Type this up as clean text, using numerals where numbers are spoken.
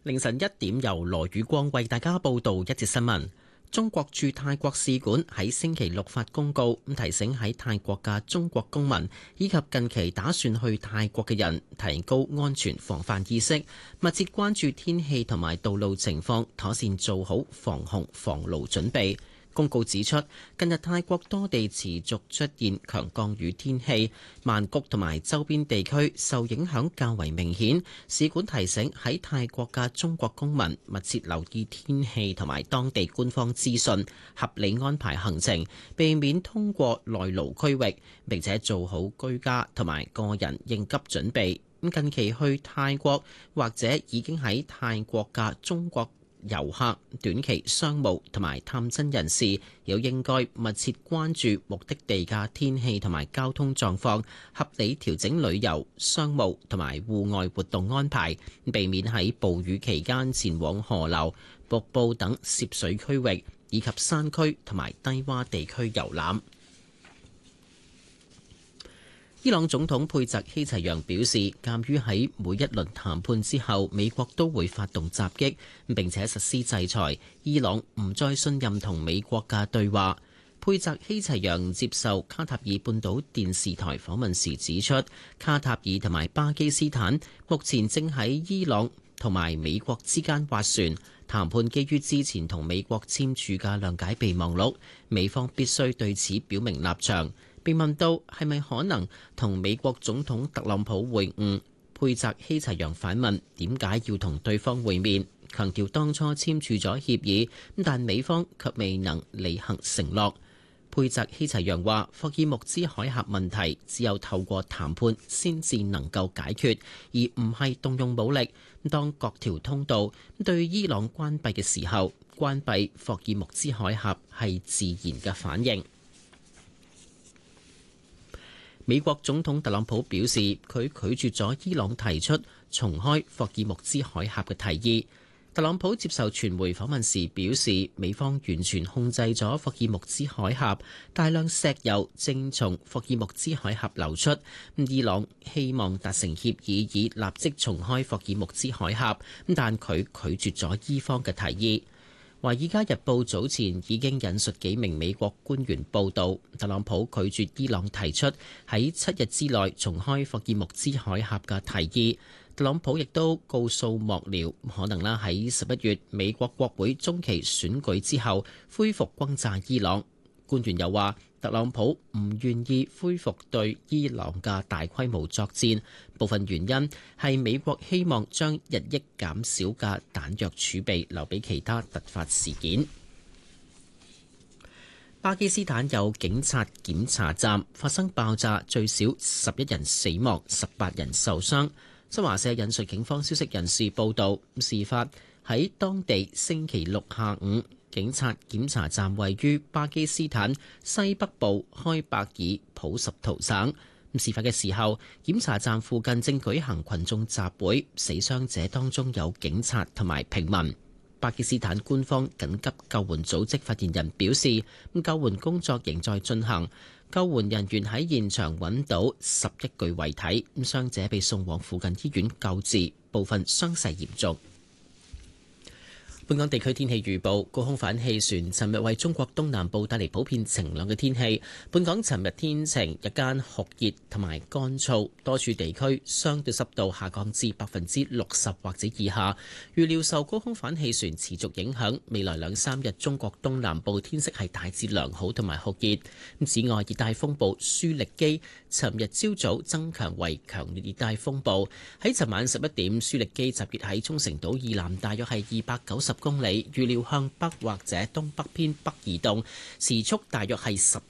凌晨1點，由羅宇光為大家報道一節新聞。中國駐泰國使館喺星期六發公告，提醒喺泰國嘅中國公民以及近期打算去泰國嘅人，提高安全防範意識，密切關注天氣同埋道路情況，妥善做好防洪防澇準備。公告指出，近日泰國多地持續出現強降雨天氣，曼谷同埋周邊地區受影響較為明顯。使館提醒喺泰國嘅中國公民密切留意天氣同埋當地官方資訊，合理安排行程，避免通過內陸區域，並且做好居家同埋個人應急準備。近期去泰國或者已經喺泰國嘅中國遊客、短期商務同埋探親人士，又應該密切關注目的地嘅天氣同埋交通狀況，合理調整旅遊、商務同埋戶外活動安排，避免喺暴雨期間前往河流、瀑布等涉水區域，以及山區同埋低洼地區遊覽。伊朗總統佩澤希齊揚表示，鑑於喺每一輪談判之後，美國都會發動襲擊並且實施制裁，伊朗唔再信任同美國嘅對話。佩澤希齊揚接受卡塔爾半島電視台訪問時指出，卡塔爾同埋巴基斯坦目前正喺伊朗同埋美國之間斡旋談判，基於之前同美國簽署嘅諒解備忘錄，美方必須對此表明立場。被問到係咪可能同美國總統特朗普會晤，佩澤希齊揚反問點解要同對方會面，強調當初簽署咗協議，但美方卻未能履行承諾。佩澤希齊揚話：霍爾木茲海峽問題只有透過談判先至能夠解決，而唔係動用武力。當各條通道對伊朗關閉嘅時候，關閉霍爾木茲海峽係自然嘅反應。美國總統特朗普表示，佢拒絕咗伊朗提出重開霍爾木茲海峽嘅提議。特朗普接受傳媒訪問時表示，美方完全控制咗霍爾木茲海峽，大量石油正從霍爾木茲海峽流出。伊朗希望達成協議，以立即重開霍爾木茲海峽，但佢拒絕咗伊方嘅提議。《華爾街日報》早前已經引述幾名美國官員報道，特朗普拒絕伊朗提出喺7日之內重開霍爾木茲海峽嘅提議。特朗普亦都告訴幕僚，可能喺11月美國國會中期選舉之後恢復轟炸伊朗。官員又話，特朗普唔願意恢復對伊朗嘅大規模作戰，部分原因係美國希望將日益減少嘅彈藥儲備留俾其他突發事件。巴基斯坦有警察檢查站發生爆炸，最少11人死亡，18人受傷。新華社引述警方消息人士報道，事發喺當地星期六下午。警察檢查站位於巴基斯坦西北部開伯爾普什圖省。事發嘅時候，檢查站附近正舉行群眾集會，死傷者當中有警察同埋平民。巴基斯坦官方緊急救援組織發言人表示，救援工作仍在進行。救援人員喺現場揾到11具遺體，傷者被送往附近醫院救治，部分傷勢嚴重。本港地區天氣預報，高空反氣旋尋日為中國東南部帶嚟普遍晴朗嘅天氣。本港尋日天晴，日間酷熱同埋乾燥，多處地區相對濕度下降至60%或者以下。預料受高空反氣旋持續影響，未來2-3日中國東南部天色係大致良好同埋酷熱。此外，熱帶風暴舒力基尋日朝早增強為強烈熱帶風暴，喺尋晚11點，舒力基集結喺沖繩島以南大約係290公里，預料向北或者東北偏北移動，時速大約係12